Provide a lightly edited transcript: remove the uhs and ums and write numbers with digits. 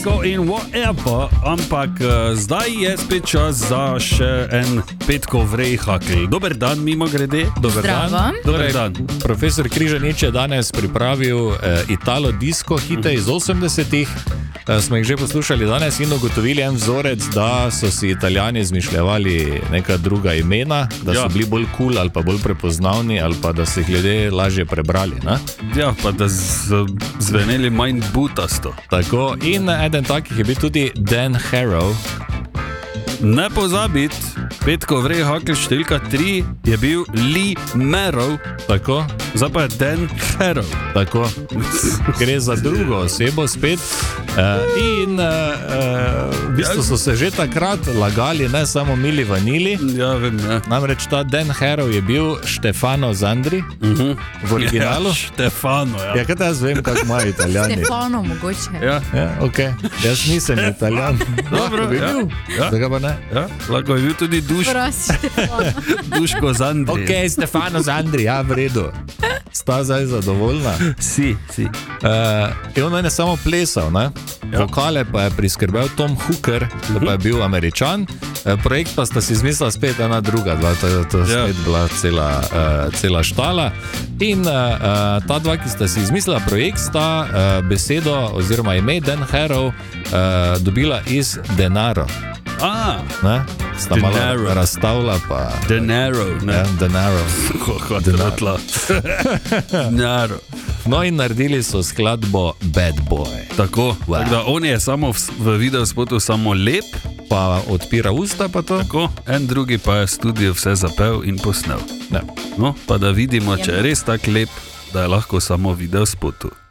Disco in whatever, ampak zdaj je spet čas za še en petkov rejhakl. Dober dan, mimo grede. Dober dan. Dober dan. Profesor Križanič je danes pripravil Italo disco hite iz 80-ih. Smo jih že poslušali danes in ugotovili en vzorec, da so si Italijani izmišljevali neka druga imena, da so bili bolj cool ali pa bolj prepoznavni ali pa da so jih ljudje lažje prebrali. Ne? Ja, pa da zveneli manj butasto. Tako, in eden takih je bil tudi Dan Harrow. Ne pozabiti, petkov rejhakl številka 3 je bil Lee Merrow. Tako. Zdaj pa je Dan Harrow. Tako. Gre za drugo osebo spet. In v bistvu so se že takrat lagali, ne samo Mili Vanili. Ja, vem, ja. Namreč ta Dan Harrow je bil Stefano Zandri v originalu. Ja, Stefano, ja. Ja, kaj jaz vem, kako imajo Italijani. Stefano mogoče. Ja, ok. Jaz nisem Italijan. Dobro, bi ja. bil. Ja. Zdaj pa ne. Ja, lahko je bil tudi Duško Zandri. Ok, Stefano Zandri, ja, v redu. Sta zdaj zadovoljna. Si. In on je samo plesal, ne? Ja. Vokale pa je priskrbel Tom Hooker, ki pa je bil Američan. Projekt pa sta si izmislila spet ena druga dva, to je spet bila cela štala. In ta dva, ki sta si izmislila projekt, sta besedo oziroma ime Dan Harrow dobila iz denaro. Ne? Sta malo razstavila pa... Denaro, ne? Ja, denaro. Denaro. No in naredili so skladbo Bad Boy. Tako, Wow. tako da on je samo v videospotu samo lep, Pa odpira usta pa to. tako, en drugi pa je v studiu vse zapel in posnel. Ja. No, pa da vidimo, če je res tak lep, da je lahko samo v videospotu.